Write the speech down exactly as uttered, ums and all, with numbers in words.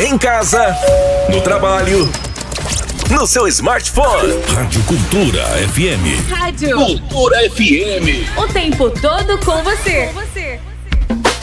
Em casa, no trabalho, no seu smartphone. Rádio Cultura F M. Rádio Cultura F M. O tempo todo com você. Com você.